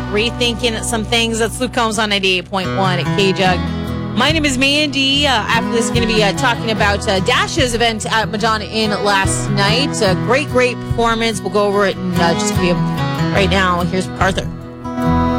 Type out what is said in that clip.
rethinking some things. That's Luke Combs on 98.1 at K-Jug. My name is Mandy. After this, going to be talking about Dash's event at Madonna Inn last night. Great performance. We'll go over it in just a few. Right now, here's Arthur.